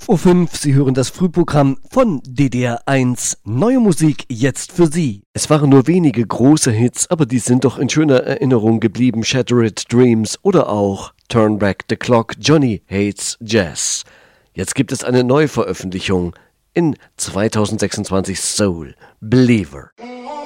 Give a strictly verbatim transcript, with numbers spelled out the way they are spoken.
elf Uhr fünf, Sie hören das Frühprogramm von D D R eins. Neue Musik jetzt für Sie. Es waren nur wenige große Hits, aber die sind doch in schöner Erinnerung geblieben. Shattered Dreams oder auch Turn Back the Clock, Johnny Hates Jazz. Jetzt gibt es eine Neuveröffentlichung in zweitausendsechsundzwanzig, Soul Believer.